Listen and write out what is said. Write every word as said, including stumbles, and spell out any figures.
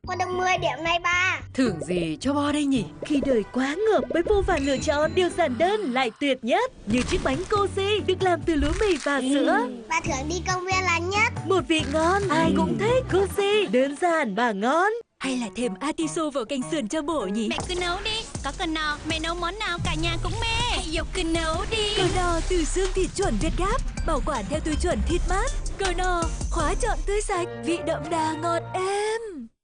Con được mười điểm này ba. Thưởng gì cho Bo đây nhỉ? Khi đời quá ngợp với vô vàn lựa chọn, điều giản đơn lại tuyệt nhất. Như chiếc bánh Cozy được làm từ lúa mì và sữa. Và thưởng đi công viên là nhất. Một vị ngon, ai cũng thích. Cozy, đơn giản và ngon. Hay là thêm atiso vào canh sườn cho bổ nhỉ? Mẹ cứ nấu đi, có cần nào mẹ nấu món nào cả nhà cũng mê. Hãy dục cứ nấu đi. Cờ no từ xương thịt chuẩn Việt Gáp, bảo quản theo tiêu chuẩn thịt mát. Cờ no, khóa chọn tươi sạch, vị đậm đà ngọt êm.